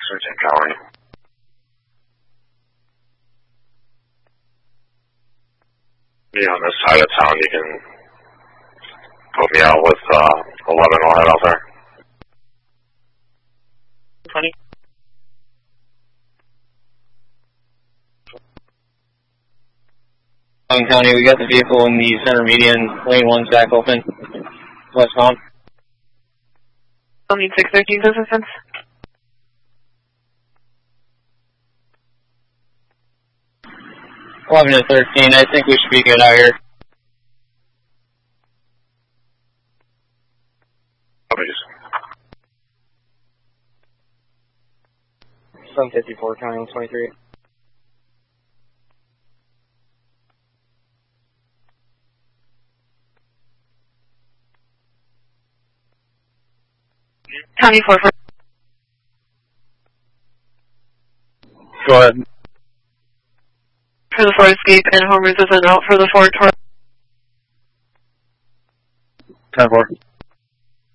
Sergeant County. Be on this side of town, you can put me out with 11, I'll head out there. 20. County, we got the vehicle in the center median, lane 1 stack open, westbound. I'll need 613 assistance. Eleven to 13, I think we should be good out here. Please. 754, county 123. County 4. Go ahead. For the Ford Escape and home resistance out for the Ford Taurus. 10-4.